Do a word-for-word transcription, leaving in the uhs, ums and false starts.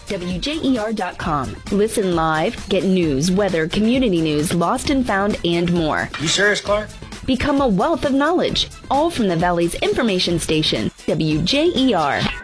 W J E R dot com. Listen live, get news, weather, community news, lost and found, and more. You serious, Clark? Become a wealth of knowledge, all from the Valley's information station, W J E R.